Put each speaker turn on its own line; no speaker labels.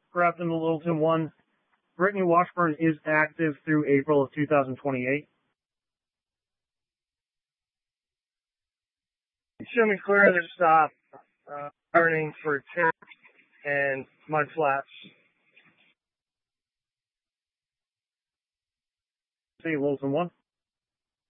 Craft in the Littleton 1. Brittany Washburn is active through April of 2028. Show me clear of the stop, turning for Tip and Mud Flats. See Littleton 1.